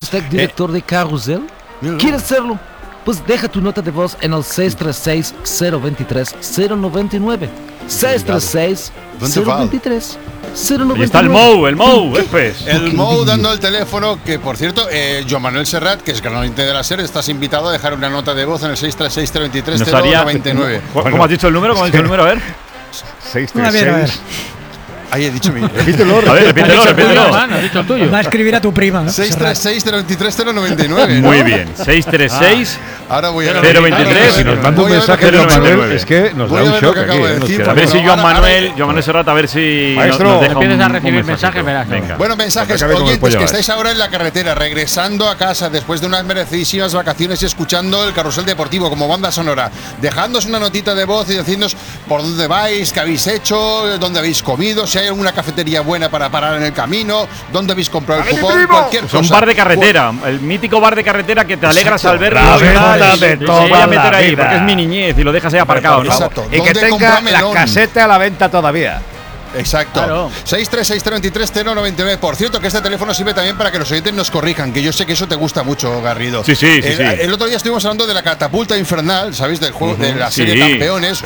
usted director de Carrusel? ¿Quieres serlo? Pues deja tu nota de voz en el 636-023-099. 636-023-099. Y está el Mou, pues. El Mou dando el teléfono, que por cierto, Joan Manuel Serrat, que es gran oyente de la SER, estás invitado a dejar una nota de voz en el 636-023-099. ¿Cómo has dicho el número? A ver. 636. Ahí he dicho mi. Repítelo. A ver, repítelo. Has dicho el tuyo. Va a escribir a tu prima, ¿no? 636-023-099. Muy bien. 636. Ahora voy a 023. Si nos manda un mensaje de Joan Manuel, es que nos da un shock aquí. A ver si Joan Manuel Serrat, a ver si Maestro, empiezas a recibir mensajes, verás. Venga. Bueno, mensajes, oyentes que estáis ahora en la carretera, regresando a casa después de unas merecidísimas vacaciones y escuchando el Carrusel Deportivo como banda sonora. Dejadnos una notita de voz y decidnos por dónde vais, qué habéis hecho, dónde habéis comido, si hay alguna cafetería buena para parar en el camino, dónde habéis comprado el cupón, cualquier cosa. Es un bar de carretera, el mítico bar de carretera que te alegras al verlo. De toda voy a meter la ahí, vida. porque es mi niñez y lo dejas ahí aparcado, ¿no? Exacto. Y que ¿Dónde tenga compra la melón? caseta a la venta todavía. Exacto. Claro. 636-023-099. Por cierto, que este teléfono sirve también para que los oyentes nos corrijan, que yo sé que eso te gusta mucho, Garrido. Sí. El otro día estuvimos hablando de la catapulta infernal, ¿sabéis? Del juego de la serie Campeones.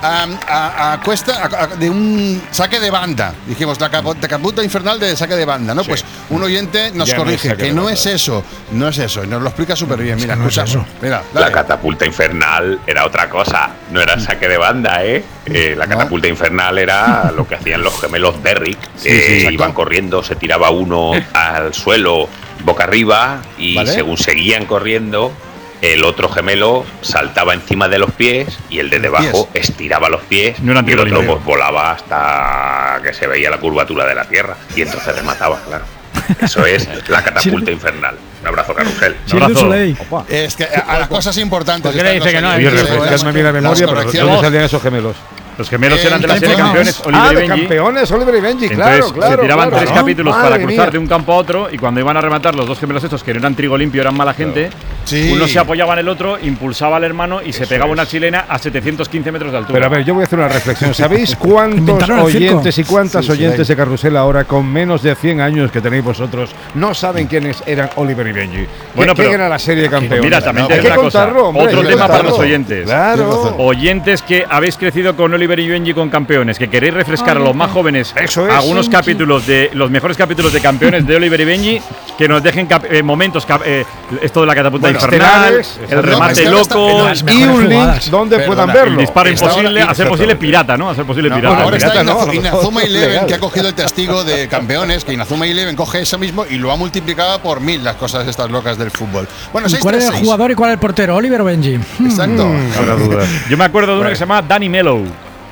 A cuesta de un saque de banda. Dijimos, la catapulta infernal de saque de banda, ¿no? Sí. Pues un oyente nos Ya corrige, no es que no es eso. No es eso. Y nos lo explica súper bien. Mira, no es escucha. eso. Mira, dale. La catapulta infernal era otra cosa, no era saque de banda, ¿eh? La catapulta infernal era lo que hacían los gemelos Derrick, iban corriendo, se tiraba uno al suelo boca arriba y según seguían corriendo, el otro gemelo saltaba encima de los pies y el de debajo estiraba los pies y el otro pues volaba hasta que se veía la curvatura de la tierra y entonces remataba, claro. Eso es la catapulta infernal. Un abrazo, Carrusel. Un abrazo. Es que a las cosas importantes. ¿Por qué le dice que no? Oye, refrescadme bien la memoria, pero ¿dónde salían esos gemelos? Los gemelos eran de la serie Campeones, Oliver y de Benji. Campeones, Oliver y Benji, Entonces se tiraban 3 capítulos para Madre cruzar mía. de un campo a otro y cuando iban a rematar los dos gemelos estos, que no eran trigo limpio, eran mala gente, uno se apoyaba en el otro, impulsaba al hermano y se pegaba una chilena a 715 metros de altura. Pero a ver, yo voy a hacer una reflexión. ¿Sabéis cuántos oyentes y cuántas oyentes de Carrusel ahora con menos de 100 años que tenéis vosotros no saben quiénes eran Oliver y Benji? Bueno, pero ¿quién era la serie de Campeones? Mira, también te hay digo que una cosa. contarlo, hombre, Otro hay que tema para contarlo. los oyentes. Claro. Oyentes que habéis crecido con Oliver y Benji con Campeones, que queréis refrescar a los más jóvenes Eso es. algunos capítulos de los mejores capítulos de Campeones de Oliver y Benji, que nos dejen momentos, esto de la catapulta infernal, estelares, el remate loco Y un link donde puedan verlo. el disparo imposible, ahora- hacer posible pirata, ¿no? Hacer posible pirata. Ahora está pirata no, Inazuma no, Eleven, legal. que ha cogido el testigo de Campeones, que Inazuma Eleven coge eso mismo y lo ha multiplicado por 1000 las cosas estas locas del fútbol. Bueno, ¿Y cuál es el 636. jugador y cuál es el portero? ¿Oliver o Benji? Exacto. Ahora duda. Yo me acuerdo de uno que se llamaba Danny Mellow.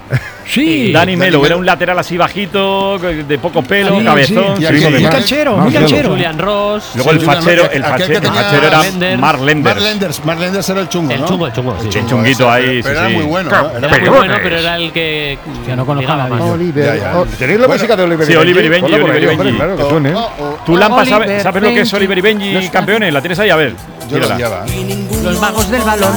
Sí. Danny Mellow Mellow. era un lateral así bajito, de poco pelo, Sí, cabezón. sí. sí, Y de Muy más. canchero, No, muy cielo. canchero. Julian Ross. Luego el Sí, fachero, aquel el que tenía fachero era Lenders. Mark Lenders. Mark Lenders era el chungo, El ¿no? chungo, sí. Sí, chunguito ahí, Pero sí, era sí. muy bueno, ¿no? Era muy bueno, pero era el que no conozco a ligaba nadie. más. Oliver. Ya. ¿Tenéis la música de Oliver y Sí, Benji? Oliver y Benji, Ponla por Oliver y ahí, hombre, Benji. claro que suene. Tú, Lampa, Oliver, ¿sabes lo que es Oliver y Benji Campeones? ¿La tienes ahí? A ver. Yo lo tírala. odiaba. Los magos del balón.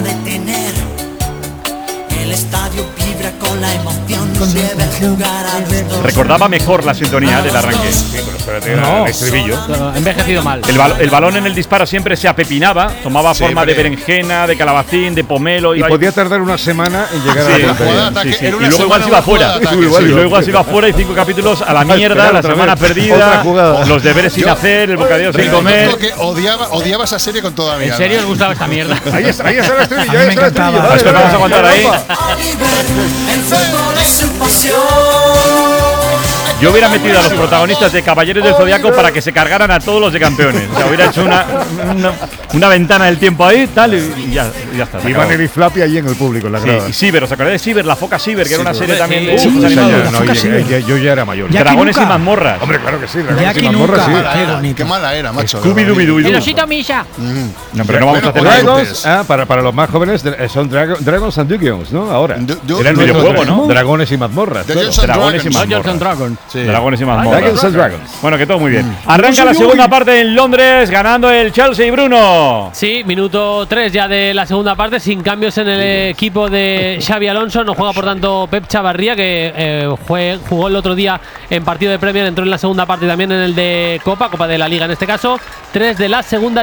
El estadio vibra con la emoción, se ve jugar a los dos. Recordaba mejor la sintonía del arranque. Espérate, era el estribillo. Ha envejecido mal. El balón en el disparo siempre se apepinaba, tomaba forma de berenjena, de calabacín, de pomelo. Y iba- podía tardar una semana en llegar Sí, a la la jugada portería. de ataque sí, sí. era Y una luego igual semana se iba una jugada fuera. de ataque, Sí, igual, Y sí. luego igual se iba fuera y 5 capítulos a la mierda, esperar la otra semana vez. perdida, Otra jugada. los deberes sin hacer, el bocadillo sin comer. Yo creo que odiaba esa serie con toda mi ¿En alma. serio os gustaba esta mierda? Ahí está el estribillo, A mí ahí me está el encantaba. estribillo. Esto vamos a aguantar ahí. El fútbol es su pasión. Yo hubiera metido a los protagonistas de Caballeros del Zodiaco para que se cargaran a todos los de Campeones. O sea, hubiera hecho una ventana del tiempo ahí, tal, y ya está. se Iban acabó. Eri Flappy allí en el público, en la Sí, grada. y Ciber, ¿os acordáis de Ciber? La foca Ciber, que era una serie también de Uf, dibujos esa ya animados. no, yo ya era mayor. Ya. Dragones y Nunca. mazmorras. Hombre, claro que sí. Dragones y Jackie mazmorras, nunca. sí. Qué bonito. Qué mala era, macho. Scooby-Doo. El osito Misha. No, pero no vamos a hacer Bueno, nada. Dragons, para los más jóvenes, son Dragons and Dungeons, ¿no? Ahora. Era el videojuego, ¿no? Dragones y mazmorras. claro. Dungeons and Dragones y Dragons. Dungeons and mazmorras. Dragons. Sí. Dragones y mazmorras. Dragons and Dragons. Bueno, que todo muy bien. Arranca la segunda parte en Londres, ganando el Chelsea y Bruno. Sí, minuto 3 ya de la segunda parte, sin cambios en el equipo de Xabi Alonso. No juega, por tanto, Pep Chavarría, que jugó el otro día en partido de Premier, entró en la segunda parte y también en el de Copa de la Liga en este caso. 3 de la segunda.